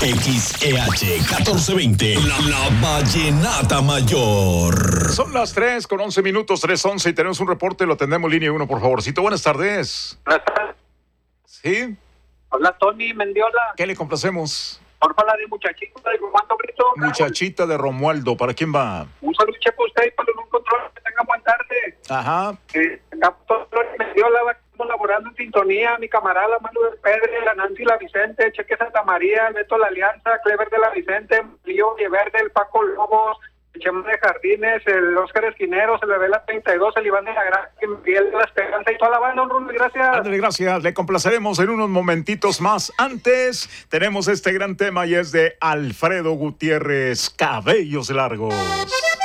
XEH 1420, la Vallenata Mayor. Son las 3:11, 3:11, y tenemos un reporte, lo tendremos línea 1, por favorcito. Buenas tardes. Buenas tardes. ¿Sí? Habla Tony Mendiola. ¿Qué le complacemos? Porfa, la de Muchachita de Romualdo Brito. Muchachita de Romualdo, ¿para quién va? Un saludo para usted y para un control que tenga buen tarde. Ajá. Acá Tony Mendiola va colaborando en sintonía, mi camarada Manu del Pedre, la Nancy la Vicente, Cheque Santa María, el Beto la Alianza, Clever de la Vicente, Lío Verde, el Paco Lobos, el Chema de Jardines, el Oscar Esquineros, el Bebé la 32, el Iván de la Gracia, el Miguel de la Esperanza y toda la banda, Rulo, gracias. Ándale, gracias. Le complaceremos en unos momentitos más. Antes, tenemos este gran tema y es de Alfredo Gutiérrez, Cabellos Largos.